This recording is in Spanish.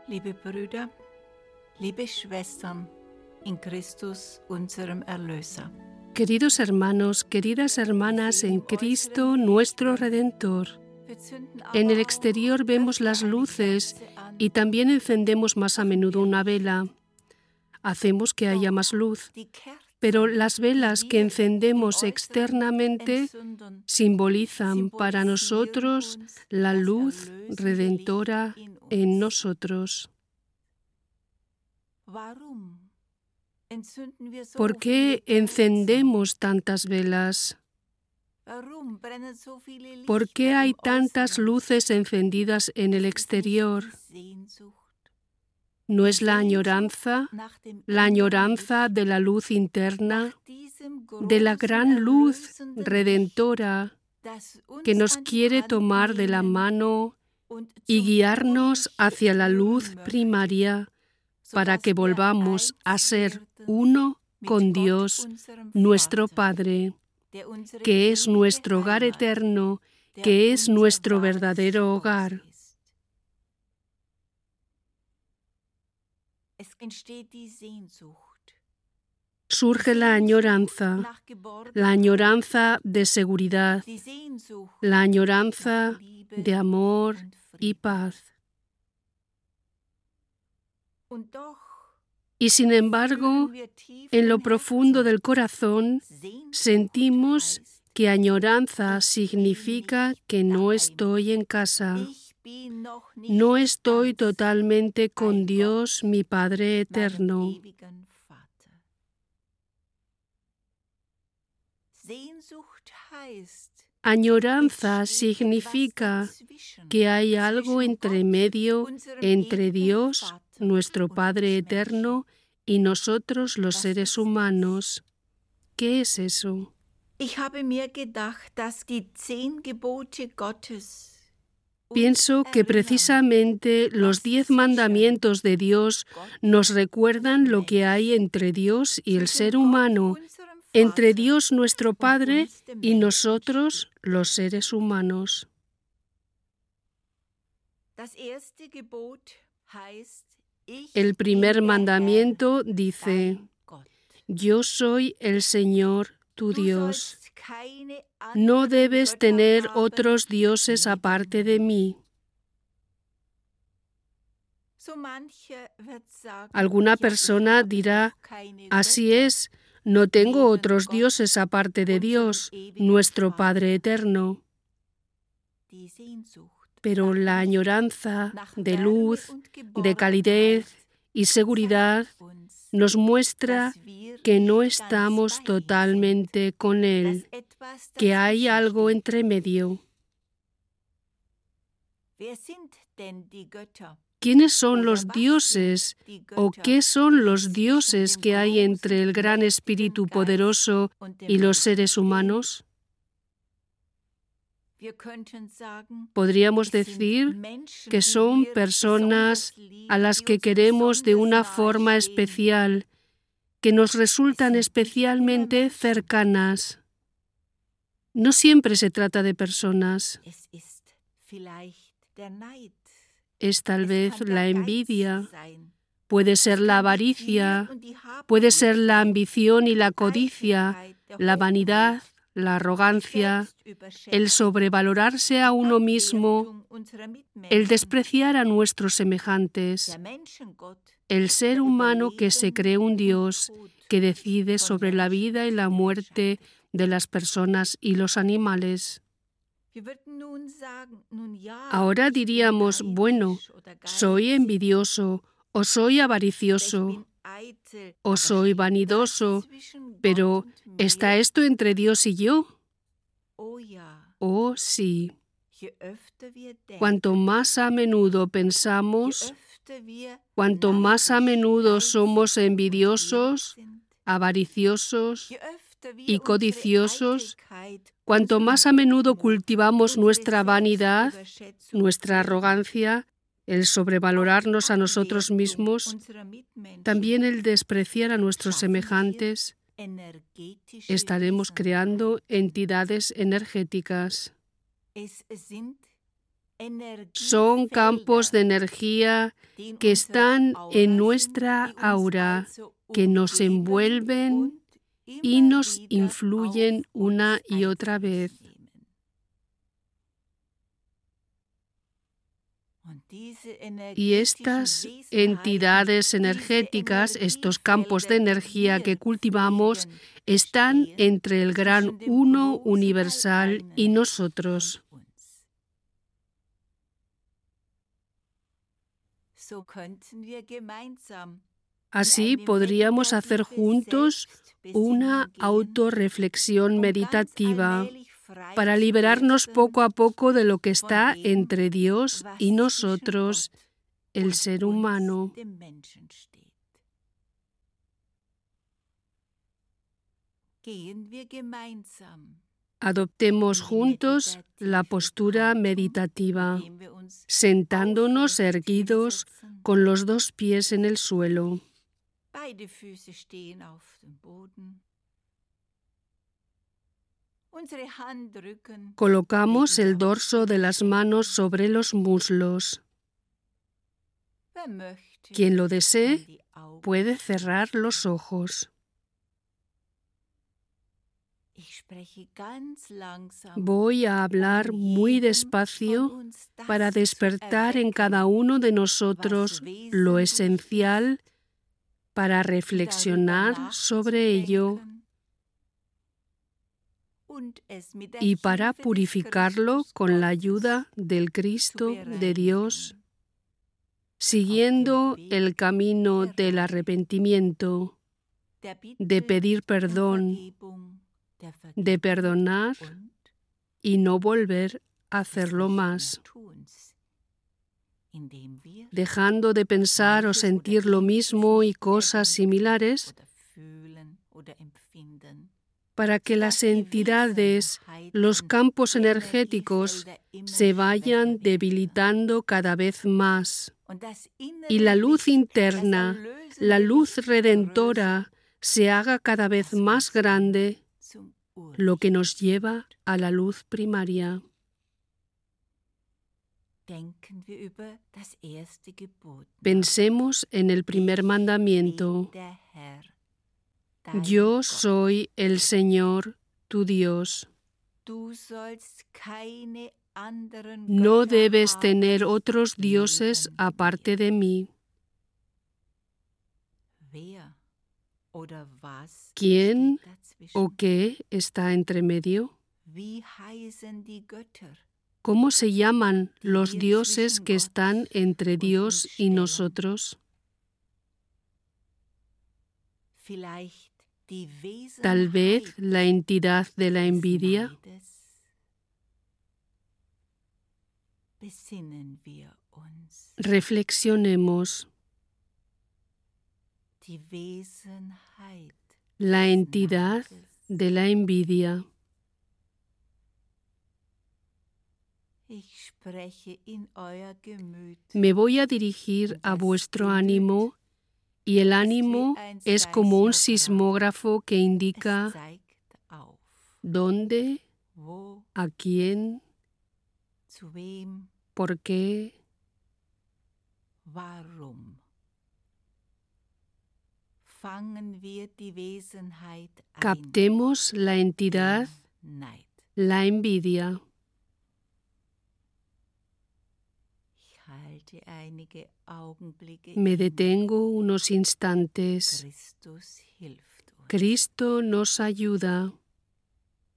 Liebe Brüder, liebe Schwestern, in Christus, unserem Erlöser. Queridos hermanos, queridas hermanas en Cristo, nuestro Redentor. En el exterior vemos las luces y también encendemos más a menudo una vela. Hacemos que haya más luz, pero las velas que encendemos externamente simbolizan para nosotros la luz redentora en nosotros. ¿Por qué encendemos tantas velas? ¿Por qué hay tantas luces encendidas en el exterior? ¿No es la añoranza de la luz interna, de la gran luz redentora que nos quiere tomar de la mano y guiarnos hacia la luz primaria para que volvamos a ser uno con Dios, nuestro Padre, que es nuestro hogar eterno, que es nuestro verdadero hogar? Surge la añoranza de seguridad, la añoranza de amor y paz. Y sin embargo, en lo profundo del corazón, sentimos que añoranza significa que no estoy en casa. No estoy totalmente con Dios, mi Padre eterno. Añoranza significa que hay algo entre medio entre Dios, nuestro Padre eterno, y nosotros los seres humanos. ¿Qué es eso? Pienso que precisamente los 10 mandamientos de Dios nos recuerdan lo que hay entre Dios y el ser humano, entre Dios nuestro Padre y nosotros los seres humanos. El primer mandamiento dice: Yo soy el Señor tu Dios. No debes tener otros dioses aparte de mí. Alguna persona dirá: así es, no tengo otros dioses aparte de Dios, nuestro Padre eterno. Pero la añoranza de luz, de calidez y seguridad nos muestra que no estamos totalmente con Él, que hay algo entre medio. ¿Quiénes son los dioses o qué son los dioses que hay entre el Gran Espíritu Poderoso y los seres humanos? Podríamos decir que son personas a las que queremos de una forma especial, que nos resultan especialmente cercanas. No siempre se trata de personas. Es tal vez la envidia, puede ser la avaricia, puede ser la ambición y la codicia, la vanidad, la arrogancia, el sobrevalorarse a uno mismo, el despreciar a nuestros semejantes, el ser humano que se cree un Dios que decide sobre la vida y la muerte de las personas y los animales. Ahora diríamos, bueno, soy envidioso, o soy avaricioso, o soy vanidoso, pero ¿está esto entre Dios y yo? Oh, sí. Cuanto más a menudo pensamos, cuanto más a menudo somos envidiosos, avariciosos y codiciosos, cuanto más a menudo cultivamos nuestra vanidad, nuestra arrogancia, el sobrevalorarnos a nosotros mismos, también el despreciar a nuestros semejantes, estaremos creando entidades energéticas. Son campos de energía que están en nuestra aura, que nos envuelven y nos influyen una y otra vez. Y estas entidades energéticas, estos campos de energía que cultivamos, están entre el gran Uno universal y nosotros. Así podríamos hacer juntos una autorreflexión meditativa para liberarnos poco a poco de lo que está entre Dios y nosotros, el ser humano. Adoptemos juntos la postura meditativa, sentándonos erguidos con los 2 pies en el suelo. Colocamos el dorso de las manos sobre los muslos. Quien lo desee puede cerrar los ojos. Voy a hablar muy despacio para despertar en cada uno de nosotros lo esencial para reflexionar sobre ello y para purificarlo con la ayuda del Cristo de Dios, siguiendo el camino del arrepentimiento, de pedir perdón, de perdonar y no volver a hacerlo más, dejando de pensar o sentir lo mismo y cosas similares, para que las entidades, los campos energéticos se vayan debilitando cada vez más y la luz interna, la luz redentora, se haga cada vez más grande, lo que nos lleva a la luz primaria. Pensemos en el primer mandamiento. Yo soy el Señor, tu Dios. No debes tener otros dioses aparte de mí. ¿Quién o qué está entre medio? ¿Cómo se llaman los dioses que están entre Dios y nosotros? Tal vez la entidad de la envidia. Reflexionemos. La entidad de la envidia. Me voy a dirigir a vuestro ánimo y el ánimo es como un sismógrafo que indica dónde, a quién, por qué, captemos la entidad, la envidia. Me detengo unos instantes. Cristo nos ayuda.